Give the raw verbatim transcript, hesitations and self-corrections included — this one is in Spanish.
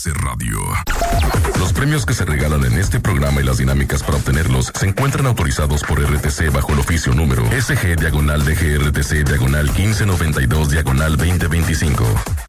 Radio. Los premios que se regalan en este programa y las dinámicas para obtenerlos se encuentran autorizados por R T C bajo el oficio número S G diagonal D G R T C diagonal quince noventa y dos diagonal veinte veinticinco.